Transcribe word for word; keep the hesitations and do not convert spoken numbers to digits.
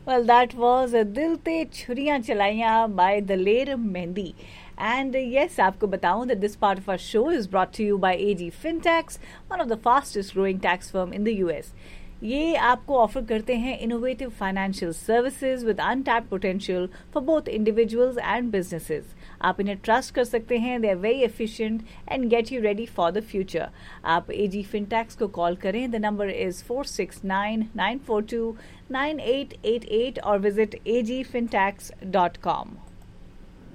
Well, that was a दिल ते छुरियां चलाइयां by Daler Mehndi. And uh, yes, आपको बताऊं that this part of our show is brought to you by A G Fintax, one of the fastest growing tax firm in the U S. ये आपको offer करते हैं innovative financial services with untapped potential for both individuals and businesses. आप इन्हें trust कर सकते हैं. They are very efficient and get you ready for the future. आप एजी फिनटैक्स को कॉल करें. The number is four six nine nine four to nine eight eight eight और visit ए जी फिनटैक्स dot com.